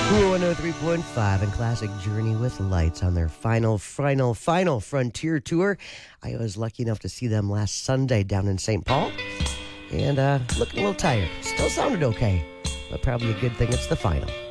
Cool 103.5 and Classic Journey with Lights on their final Frontier tour. I was lucky enough to see them last Sunday down in St. Paul. And looking a little tired. Still sounded okay, but probably a good thing it's the final.